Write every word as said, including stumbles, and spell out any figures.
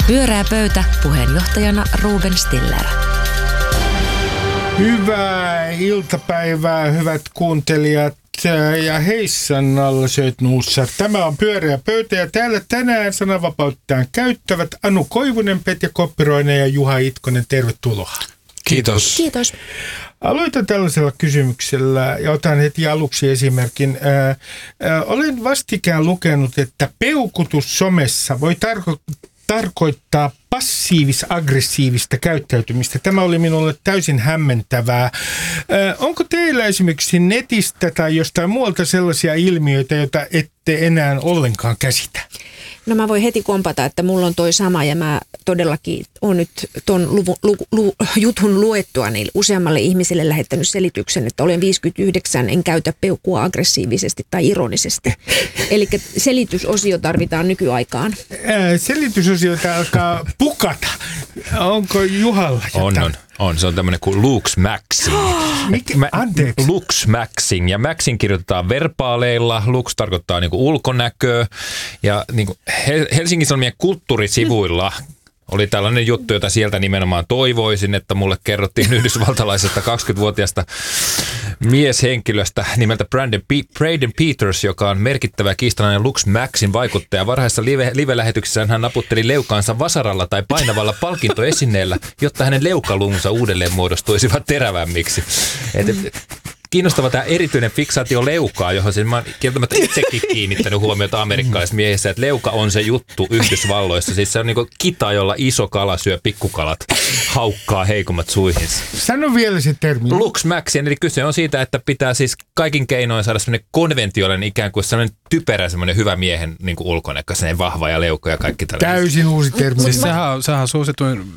Pyöreä pöytä, puheenjohtajana Ruben Stiller. Hyvää iltapäivää, hyvät kuuntelijat ja heissan nallasöit nuussa. Tämä on Pyöreä pöytä ja täällä tänään sananvapauttaan käyttävät Anu Koivunen, Petja Koppiroinen ja Juha Itkonen. Tervetuloa. Kiitos. Kiitos. Aloitan tällaisella kysymyksellä ja otan heti aluksi esimerkin. Ää, ää, olen vastikään lukenut, että peukutus somessa voi tarko- tarkoittaa passiivis-aggressiivista käyttäytymistä. Tämä oli minulle täysin hämmentävää. Ää, onko teillä esimerkiksi netistä tai jostain muualta sellaisia ilmiöitä, joita ette enää ollenkaan käsitä? No mä voin heti kompata, että mulla on toi sama ja mä todellakin olen nyt ton luvu, lu, lu, jutun luettua niin useammalle ihmiselle lähettänyt selityksen, että olen viisikymmentäyhdeksän, en käytä peukkua aggressiivisesti tai ironisesti. Eli selitysosio tarvitaan nykyaikaan. Ää, selitysosiota alkaa pukata. Onko Juhalla jotain? On, on. On, se on tämmöinen kuin Lux-maxing. Mikä? Anteeksi. Lux-maxing. Ja maxing kirjoitetaan verbaaleilla. Lux tarkoittaa niinku ulkonäköä. Ja niinku Helsingin Sanomien kulttuurisivuilla oli tällainen juttu, jota sieltä nimenomaan toivoisin, että mulle kerrottiin yhdysvaltalaisesta kaksikymmentävuotiaasta mieshenkilöstä nimeltä Brandon Pe- Braden Peters, joka on merkittävä kiistalainen Lux-maxin vaikuttaja. Varhaisessa live- live-lähetyksessään hän naputteli leukaansa vasaralla tai painavalla palkintoesineellä, jotta hänen leukalunsa uudelleen muodostuisivat terävämmiksi. Et, et, Kiinnostava tämä erityinen fiksaatio leukaa, johon siis mä oon kieltämättä itsekin kiinnittänyt huomiota amerikkalaisissa miehissä, että leuka on se juttu Yhdysvalloissa. Siis se on niin kuin kita, jolla iso kala syö pikkukalat, haukkaa heikommat suihinsa. Sano vielä se termi. Lux-maxing, eli kyse on siitä, että pitää siis kaikin keinoin saada semmoinen konventiollinen ikään kuin semmoinen typerä, semmoinen hyvä miehen niin kuin ulkonäkö, semmoinen vahva ja leuka ja kaikki tällainen. Täysin uusi termi. Siis sehän on, sehän on suosituin